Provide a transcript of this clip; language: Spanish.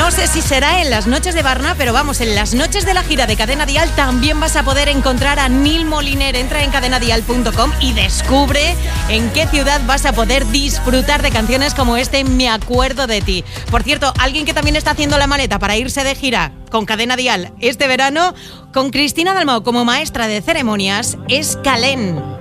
No sé si será en las noches de Barna, pero vamos, en las noches de la gira de Cadena Dial también vas a poder encontrar a Nil Moliner. Entra en cadenadial.com y descubre en qué ciudad vas a poder disfrutar de canciones como Me acuerdo de ti. Por cierto, alguien que también está haciendo la maleta para irse de gira con Cadena Dial este verano, con Cristina Dalmau como maestra de ceremonias, es Calén.